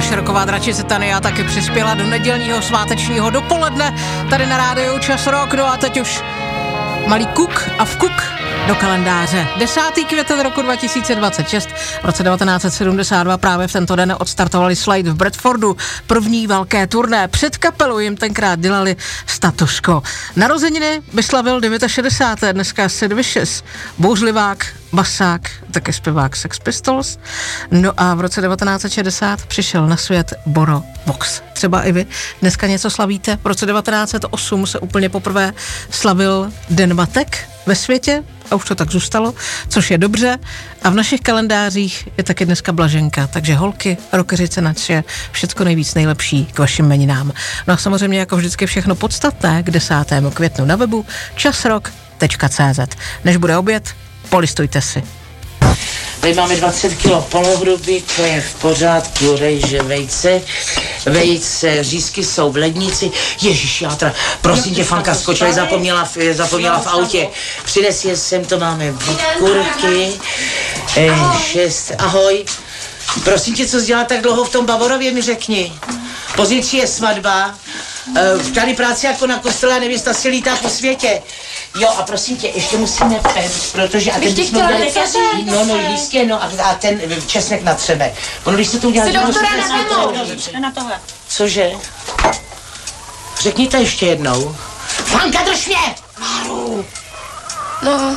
naše roková dračice Tania taky přispěla do nedělního svátečního dopoledne tady na rádiu Čas Rock. No a teď už malý kuk a vkuk do kalendáře. 10. květen roku 2026. V roce 1972 právě v tento den odstartovali Slade v Bradfordu. První velké turné. Před kapelou jim tenkrát dělali Status Quo. Narozeniny by slavil 69. dneska Sid Vicious, bouřlivák, basák, také zpěvák Sex Pistols. No a v roce 1960 přišel na svět Boro Vox. Třeba i vy dneska něco slavíte. V roce 1908 se úplně poprvé slavil Den matek ve světě a už to tak zůstalo, což je dobře. A v našich kalendářích je taky dneska Blaženka, takže holky, rockeřice na vše, všecko nejvíc nejlepší k vašim jmeninám. No a samozřejmě jako vždycky všechno podstatné k 10. květnu na webu časrock.cz. Než bude oběd, polistujte si. Tady máme 20 kg polohruby, to je v pořádku, rejže, vejce, řízky jsou v lednici. Ježiš, já teda, prosím tě, Fanka skočila, zapomněla v autě. Přines je sem, to máme kurky, 6, ahoj. Prosím tě, co jsi dělal tak dlouho v tom Bavorově, mi řekni. Pozítří je svatba, tady práce jako na kostele a nevěsta si lítá po světě. Jo, a prosím tě, ještě musíme pect, protože... Bych ti chtěla lístky, a ten česnek na třemek. Ono, když se to udělá... Si doktora na tohle. Cože? Řekni to ještě jednou. Fanka, drž mě! Máru! No,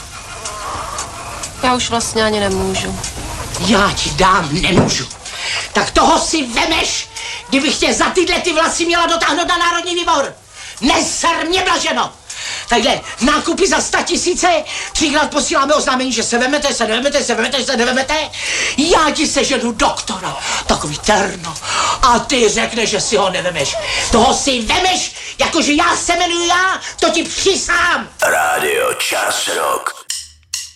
já už vlastně ani nemůžu. Já ti dám, nemůžu. Tak toho si vemeš, kdybych tě za tyhle ty vlasy měla dotáhnout na Národní výbor. Neser mě, Blaženo! Takhle, nákupy za 100 000, 3krát posíláme oznámení, že se nevemete. Já ti seženu doktora, takový terno. A ty řekneš, že si ho nevemeš. Toho si vemeš, jakože já se jmenuji já, to ti přísám. Rádio Čas Rock.